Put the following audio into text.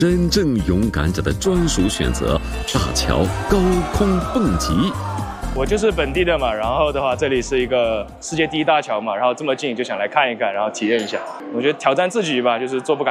真正勇敢者的专属选择——大桥高空蹦极。 我就是本地的嘛，然后的话，这里是一个世界第一大桥嘛，然后这么近就想来看一看，然后体验一下。我觉得挑战自己吧，就是做不敢。